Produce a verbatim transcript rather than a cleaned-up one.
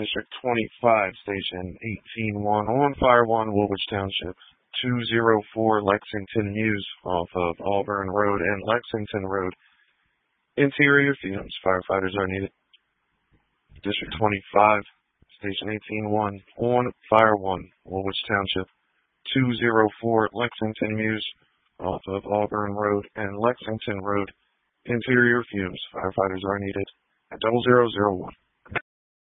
District twenty-five, Station eighteen one, on Fire one, Woolwich Township. two oh four Lexington Mews, off of Auburn Road and Lexington Road. Interior fumes. Firefighters are needed. District twenty-five, Station eighteen one, on Fire one, Woolwich Township. two oh four Lexington Mews, off of Auburn Road and Lexington Road. Interior fumes. Firefighters are needed at double zero zero one.